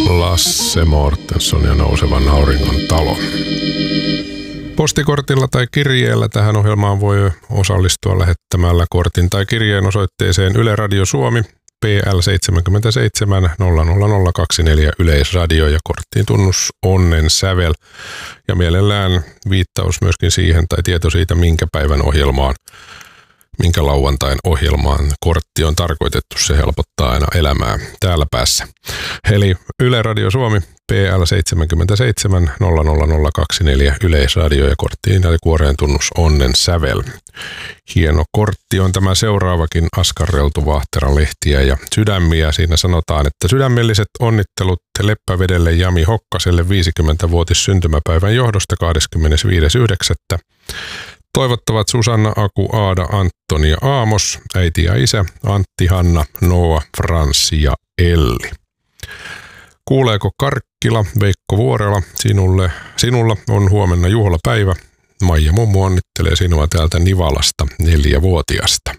Lasse Mårtensson ja Nousevan auringon talo. Postikortilla tai kirjeellä tähän ohjelmaan voi osallistua lähettämällä kortin tai kirjeen osoitteeseen Yle Radio Suomi, PL 77 00024 Yleisradio ja korttiin tunnus Onnen sävel. Ja mielellään viittaus myöskin siihen tai tieto siitä, minkä päivän ohjelmaan, minkä lauantain ohjelmaan kortti on tarkoitettu. Se helpottaa aina elämää täällä päässä. Eli Yle Radio Suomi, PL 77 00024 Yleisradio ja korttiin eli kuoreen tunnus Onnen sävel. Hieno kortti on tämä seuraavakin askarreltu Vaahteran-lehtiä ja sydämiä. Siinä sanotaan, että sydämelliset onnittelut Leppävedelle Jami Hokkaselle 50-vuotis syntymäpäivän johdosta 25.9. Toivottavat Susanna, Aku, Aada, Antoni ja Aamos, äiti ja isä, Antti, Hanna, Noa, Franssi ja Elli. Kuuleeko Karkkila, Veikko Vuorela, sinulla on huomenna juhlapäivä. Maija mummu onnittelee sinua täältä Nivalasta 4-vuotiasta.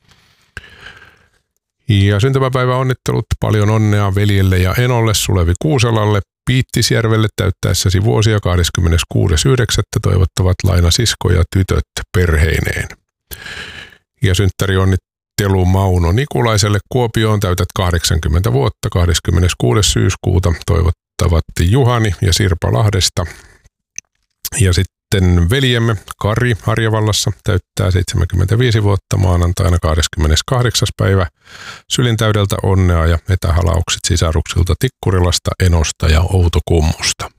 Ja syntymäpäivä onnittelut paljon onnea veljelle ja enolle Sulevi Kuuselalle, Piittisjärvelle täyttäessäsi vuosia 26.9. toivottavat Laina sisko ja tytöt perheineen. Ja synttärionnittelun Mauno Nikulaiselle Kuopioon täytät 80 vuotta 26. syyskuuta toivottavat Juhani ja Sirpa Lahdesta. Ja sitten veljemme Kari Harjavallassa täyttää 75 vuotta maanantaina 28. päivä. Sylintäydeltä onnea ja etähalaukset sisaruksilta Tikkurilasta, Enosta ja Outokummusta.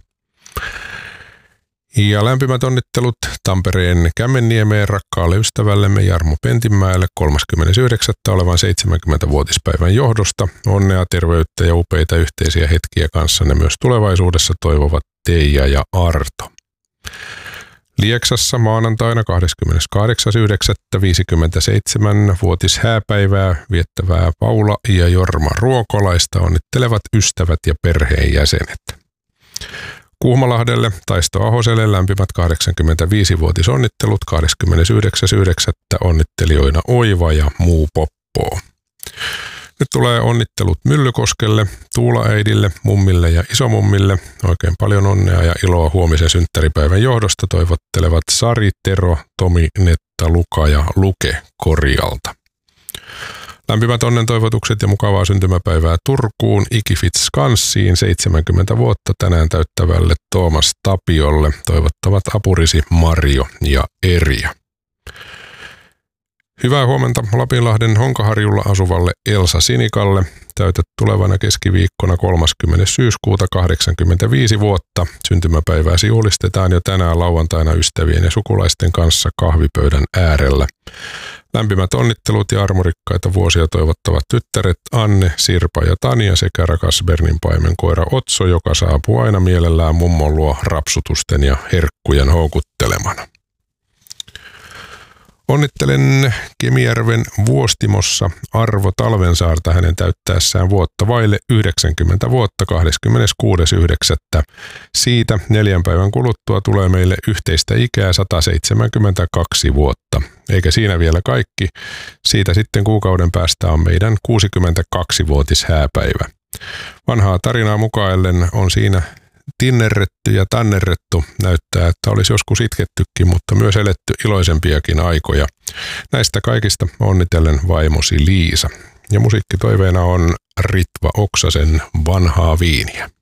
Ja lämpimät onnittelut Tampereen Kämmenniemeen rakkaalle ystävällemme Jarmo Pentinmäelle 39. olevan 70-vuotispäivän johdosta. Onnea, terveyttä ja upeita yhteisiä hetkiä kanssanne myös tulevaisuudessa toivovat Teija ja Arto. Lieksassa maanantaina 28.9. 57-vuotis hääpäivää viettävää Paula ja Jorma Ruokolaista onnittelevat ystävät ja perheenjäsenet. Kuhmalahdelle Taisto Ahoselle lämpimät 85-vuotisonnittelut 29.9. onnittelijoina Oiva ja Muu Poppoo. Nyt tulee onnittelut Myllykoskelle, Tuulaäidille, mummille ja isomummille. Oikein paljon onnea ja iloa huomisen synttäripäivän johdosta toivottelevat Sari, Tero, Tomi, Netta, Luka ja Luke Korjalta. Lämpimät onnen toivotukset ja mukavaa syntymäpäivää Turkuun, Ikifits Skanssiin 70 vuotta tänään täyttävälle Toomas Tapiolle toivottavat apurisi Marjo ja Erja. Hyvää huomenta Lapinlahden Honkaharjulla asuvalle Elsa Sinikalle. Täytät tulevana keskiviikkona 30. syyskuuta 85 vuotta. Syntymäpäivääsi juhlistetaan jo tänään lauantaina ystävien ja sukulaisten kanssa kahvipöydän äärellä. Lämpimät onnittelut ja armorikkaita vuosia toivottavat tyttäret Anne, Sirpa ja Tania sekä rakas Bernin paimenkoira Otso, joka saapuu aina mielellään mummon luo rapsutusten ja herkkujen houkuttelemana. Onnittelen Kemijärven Vuostimossa Arvo Talvensaarta hänen täyttäessään vuotta vaille 90 vuotta 26.9. Siitä 4 päivän kuluttua tulee meille yhteistä ikää 172 vuotta. Eikä siinä vielä kaikki. Siitä sitten kuukauden päästä on meidän 62-vuotis hääpäivä. Vanhaa tarinaa mukaillen on siinä tinnerretty ja tannerrettu. Näyttää, että olisi joskus itkettykin, mutta myös eletty iloisempiakin aikoja. Näistä kaikista onnitellen vaimosi Liisa. Ja musiikkitoiveena on Ritva Oksasen Vanhaa viiniä.